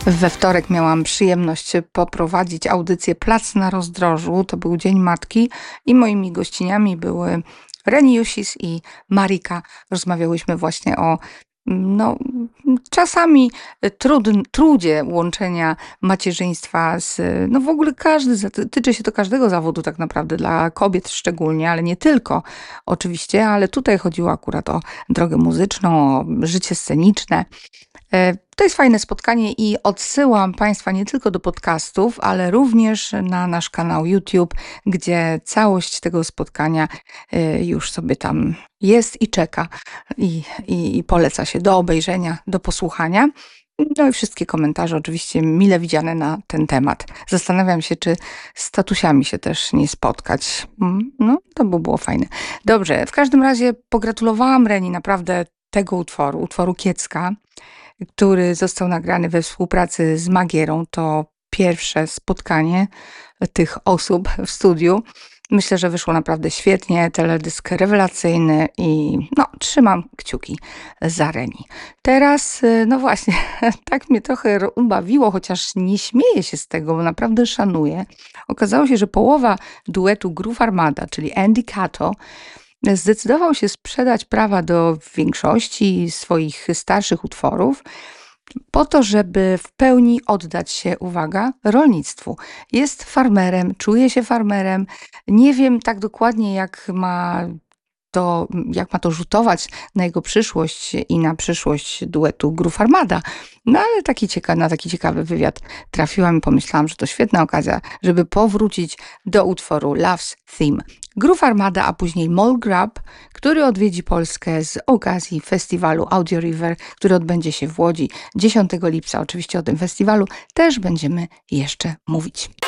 We wtorek miałam przyjemność poprowadzić audycję Plac na Rozdrożu. To był Dzień Matki i moimi gościniami były Reni Jusis i Marika. Rozmawiałyśmy właśnie o no, czasami trudzie łączenia macierzyństwa z, no w ogóle tyczy się to każdego zawodu tak naprawdę, dla kobiet szczególnie, ale nie tylko oczywiście, ale tutaj chodziło akurat o drogę muzyczną, o życie sceniczne. To jest fajne spotkanie i odsyłam Państwa nie tylko do podcastów, ale również na nasz kanał YouTube, gdzie całość tego spotkania już sobie tam jest i czeka i poleca się do obejrzenia, do posłuchania. No i wszystkie komentarze oczywiście mile widziane na ten temat. Zastanawiam się, czy z tatusiami się też nie spotkać. No, to by było fajne. Dobrze, w każdym razie pogratulowałam Reni naprawdę tego utworu Kiecka, który został nagrany we współpracy z Magierą. To pierwsze spotkanie tych osób w studiu. Myślę, że wyszło naprawdę świetnie, teledysk rewelacyjny i no, trzymam kciuki za Reni. Teraz, no właśnie, tak mnie trochę ubawiło, chociaż nie śmieję się z tego, bo naprawdę szanuję. Okazało się, że połowa duetu Groove Armada, czyli Andy Cato, zdecydował się sprzedać prawa do większości swoich starszych utworów po to, żeby w pełni oddać się, uwaga, rolnictwu. Jest farmerem, czuje się farmerem. Nie wiem tak dokładnie, jak ma to rzutować na jego przyszłość i na przyszłość duetu Groove Armada. No ale na taki ciekawy wywiad trafiłam i pomyślałam, że to świetna okazja, żeby powrócić do utworu Love's Theme. Groove Armada, a później Mole Grub, który odwiedzi Polskę z okazji festiwalu Audio River, który odbędzie się w Łodzi 10 lipca. Oczywiście o tym festiwalu też będziemy jeszcze mówić.